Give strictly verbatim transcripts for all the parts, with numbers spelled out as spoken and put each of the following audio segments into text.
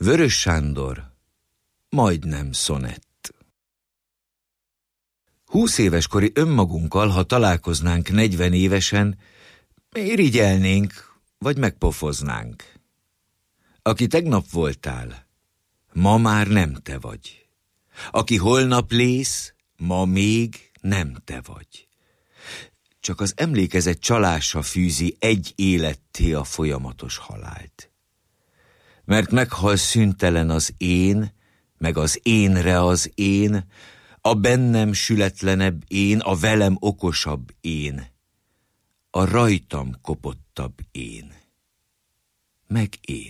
Vörös Sándor, majdnem szonett. Húsz éves kori önmagunkkal, ha találkoznánk negyven évesen, irigyelnénk, vagy megpofoznánk. Aki tegnap voltál, ma már nem te vagy. Aki holnap lész, ma még nem te vagy. Csak az emlékezet csalása fűzi egy életté a folyamatos halált. Mert meghal szüntelen az én, meg az énre az én, a bennem sületlenebb én, a velem okosabb én, a rajtam kopottabb én, meg én.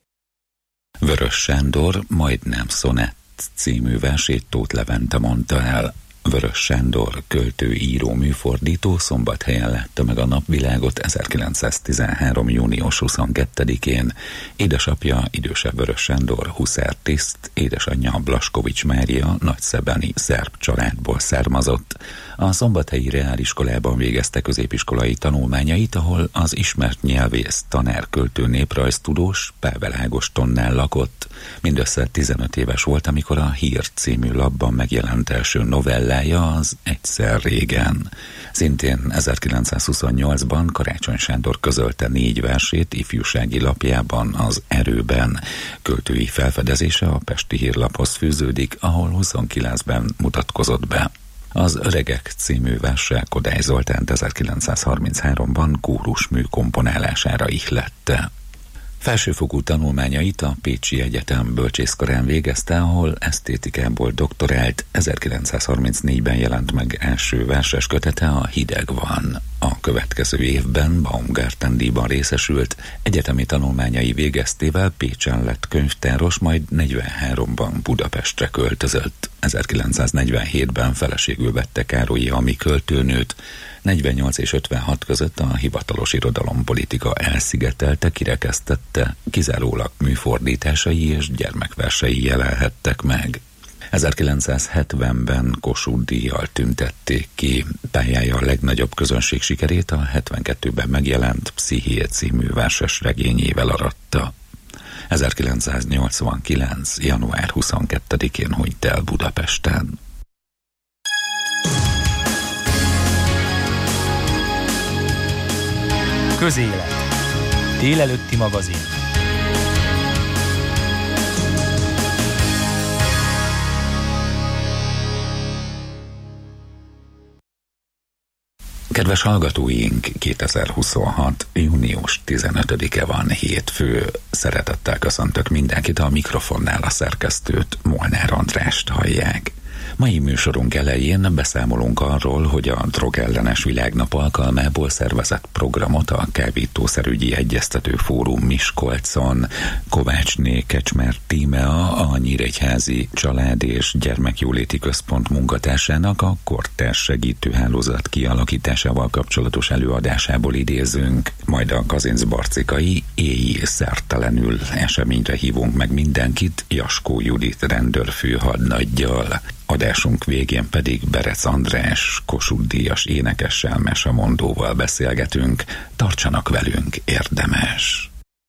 Vörös Sándor, majdnem szonett című versét Tóth Levente mondta el. Vörös Sándor, költő, író, műfordító Szombathelyen látta meg a napvilágot ezerkilencszáztizenhárom. június huszonkettedikén. Édesapja, idősebb Vörös Sándor, huszártiszt, édesanyja Blaskovics Mária nagyszebeni szerb családból származott. A szombathelyi reáliskolában végezte középiskolai tanulmányait, ahol az ismert nyelvész, tanár, költő, néprajztudós Pável Ágostonnál lakott. Mindössze tizenöt éves volt, amikor a Hír című lapban megjelent első novellája, az Egyszer régen. Szintén ezerkilencszázhuszonnyolcban Karácsony Sándor közölte négy versét ifjúsági lapjában, az Erőben. Költői felfedezése a Pesti Hírlaphoz fűződik, ahol huszonkilencben mutatkozott be. Az Öregek című verse Kodály Zoltánt ezerkilencszázharmincháromban kórusmű komponálására ihlette. Felsőfokú tanulmányait a Pécsi Egyetem bölcsészkarán végezte, ahol esztétikából doktorált. ezerkilencszázharmincnégyben jelent meg első verses kötete, A hideg van. A következő évben Baumgarten-díjban részesült, egyetemi tanulmányai végeztével Pécsen lett könyvtáros, majd negyvenháromban Budapestre költözött. ezerkilencszáznegyvenhétben feleségül vette Károlyi Ami költőnőt. negyvennyolc és ötvenhat között a hivatalos irodalompolitika elszigetelte, kirekesztette, kizárólag műfordításai és gyermekversei jelenhettek meg. ezerkilencszázhetvenben Kossuth-díjjal tüntették ki. Pályája a legnagyobb közönség sikerét a hetvenkettőben megjelent Psziché című verses regényével aratta. ezerkilencszáznyolcvankilenc. január huszonkettedikén hunyt el Budapesten. Közélet. Délelőtti magazin. Kedves hallgatóink, kétezer-huszonhat. június tizenötödike van, hétfő. Szeretettel köszöntök mindenkit, a mikrofonnál a szerkesztőt, Molnár Andrást hallják. Mai műsorunk elején beszámolunk arról, hogy a Drogellenes Világnap alkalmából szervezett programot a Kábítószerügyi Egyeztető Fórum Miskolcon Kovácsné Kecsmer Tímea, a Nyíregyházi Család- és Gyermekjóléti Központ munkatársának a kortárs segítőhálózat kialakításával kapcsolatos előadásából idézünk, majd a Kazincbarcikai éjjé szertelenül eseményre hívunk meg mindenkit Jaskó Judit rendőrfőhadnaggyal. Adásunk végén pedig Berec András Kossuth-díjas énekessel, mesemondóval beszélgetünk. Tartsanak velünk, érdemes!